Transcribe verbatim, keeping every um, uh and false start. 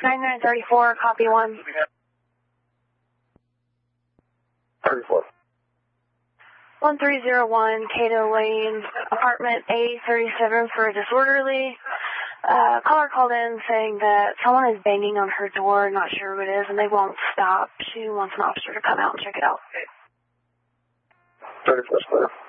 nine nine thirty-four, copy one. thirty-four. one three zero one, Cato Lane, apartment A thirty-seven for a disorderly. Uh, caller called in saying that someone is banging on her door, not sure who it is, and they won't stop. She wants an officer to come out and check it out. thirty-four, square.